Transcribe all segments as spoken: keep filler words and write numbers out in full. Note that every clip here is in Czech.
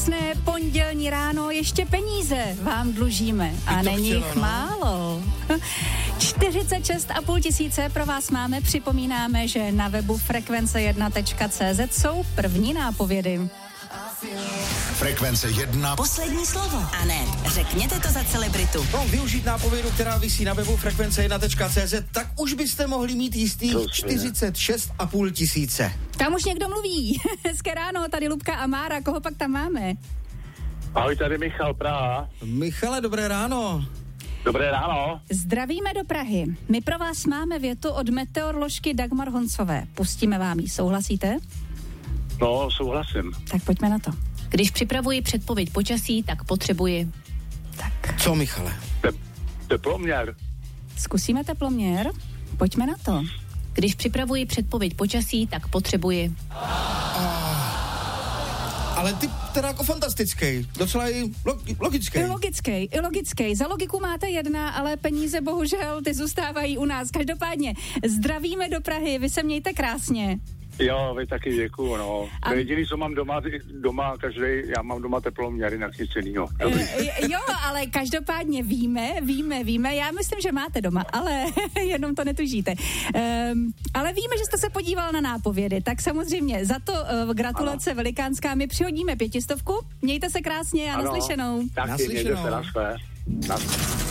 Krásné pondělní ráno, ještě peníze vám dlužíme a není chtěla, jich no. málo. čtyřicet šest a půl tisíce pro vás máme, připomínáme, že na webu frekvence jedna tečka cé zet jsou první nápovědy. Frekvence jedna. Poslední slovo. A ne, řekněte to za celebritu. No, využít nápovědu, která visí na webu frekvence jedna tečka cé zet, tak už byste mohli mít jistých čtyřicet šest a půl tisíce. Tam už někdo mluví. Hezké ráno, tady Lubka a Mára, koho pak tam máme? Ahoj, tady Michal, Praha. Michale, dobré ráno. Dobré ráno. Zdravíme do Prahy. My pro vás máme větu od meteoroložky Dagmar Honcové. Pustíme vám ji, souhlasíte? No, souhlasím. Tak pojďme na to. Když připravuji předpověď počasí, tak potřebuji... Tak. Co, Michale? Te- teploměr. Zkusíme teploměr? Pojďme na to. Když připravuji předpověď počasí, tak potřebuji... Ale ty teda jako fantastický, docela i log- logický. I logický, i logický. Za logiku máte jedna, ale peníze bohužel ty zůstávají u nás. Každopádně zdravíme do Prahy, vy se mějte krásně. Jo, vy taky děkuju, no. A- To je jediný, co mám doma, doma každý, já mám doma teploměry na chycenýho. E, jo, ale každopádně víme, víme, víme. Já myslím, že máte doma, ale jenom to netužíte. Um, ale víme, že jste se podíval na nápovědy, tak samozřejmě za to uh, gratulace ano. Velikánská. My přihodíme pětistovku. Mějte se krásně a Ano. naslyšenou. Taky, mějte se na své. Na své.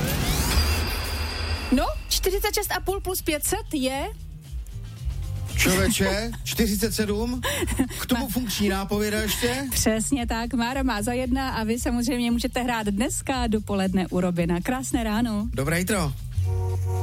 No, čtyřicet šest a půl plus pět set je... Člověče, čtyřicet sedm, k tomu funkční nápověda ještě. Přesně tak, Mára má za jedna a vy samozřejmě můžete hrát dneska dopoledne u Robina. Krásné ráno. Dobré jitro.